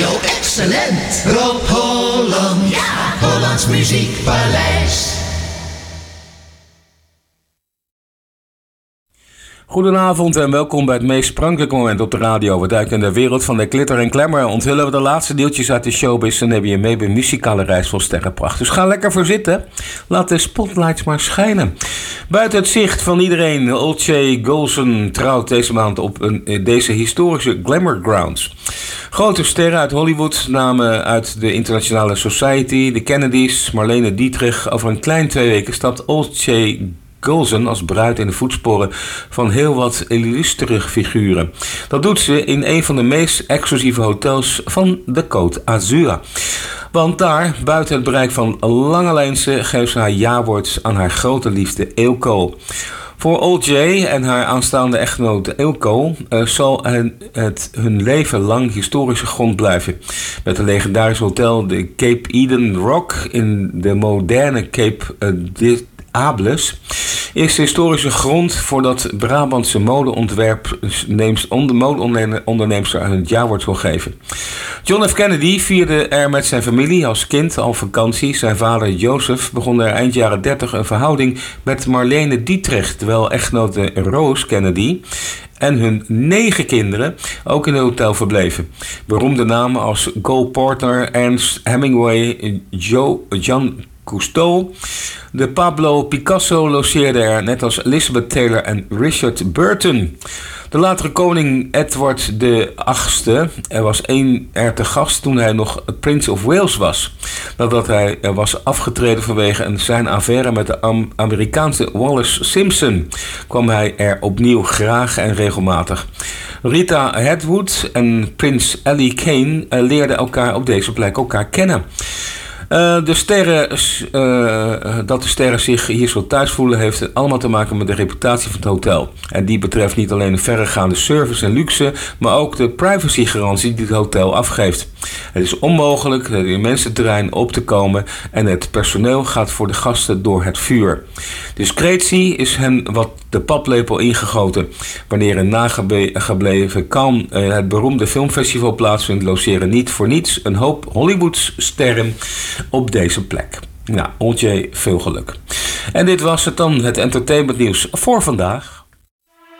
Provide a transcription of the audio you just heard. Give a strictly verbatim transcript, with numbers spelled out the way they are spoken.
Radio Excellent. Rob Holland. Ja. Hollands Muziekpaleis. Goedenavond en welkom bij het meest sprankelijke moment op de radio. We duiken in de wereld van de glitter en glamour. Onthullen we de laatste deeltjes uit de showbiz en nemen je mee bij een muzikale reis vol sterrenpracht. Dus ga lekker voor zitten. Laat de spotlights maar schijnen. Buiten het zicht van iedereen, Olcay Golson trouwt deze maand op een, deze historische Glamour Grounds. Grote sterren uit Hollywood namen uit de Internationale Society, de Kennedys, Marlene Dietrich. Over een klein twee weken stapt Olcay Golson als bruid in de voetsporen van heel wat illustere figuren. Dat doet ze in een van de meest exclusieve hotels van de Côte d'Azur. Want daar, buiten het bereik van Langelijnse, geeft ze haar jawoord aan haar grote liefde Eelco. Voor Olcay en haar aanstaande echtgenoot Eelco uh, zal het hun leven lang historische grond blijven. Met een legendarisch hotel, de Cape Eden Rock, in de moderne Cape uh, Ables, is de historische grond voordat Brabantse modeonderneemster aan het jawoord wil geven. John F. Kennedy vierde er met zijn familie als kind al vakantie. Zijn vader Joseph begon er eind jaren dertig een verhouding met Marlene Dietrich, terwijl echtgenote Rose Kennedy en hun negen kinderen ook in het hotel verbleven. Beroemde namen als Cole Porter, Ernest Hemingway, Joe, John Cousteau, de Pablo Picasso logeerde er, net als Elizabeth Taylor en Richard Burton. De latere koning Edward de achtste er was één er te gast toen hij nog Prince of Wales was. Nadat hij er was afgetreden vanwege zijn affaire met de Amerikaanse Wallace Simpson, kwam hij er opnieuw graag en regelmatig. Rita Hayworth en prins Ali Kane leerden elkaar op deze plek elkaar kennen. Uh, de sterren, uh, dat de sterren zich hier zo thuis voelen, heeft allemaal te maken met de reputatie van het hotel. En die betreft niet alleen de verregaande service en luxe, maar ook de privacygarantie die het hotel afgeeft. Het is onmogelijk het immense terrein op te komen en het personeel gaat voor de gasten door het vuur. Discretie is hen wat de paplepel ingegoten. Wanneer in nagebleven Cannes uh, het beroemde filmfestival plaatsvindt, logeren niet voor niets een hoop Hollywoods sterren op deze plek. Nou, Olcay, veel geluk. En dit was het dan, het entertainmentnieuws voor vandaag.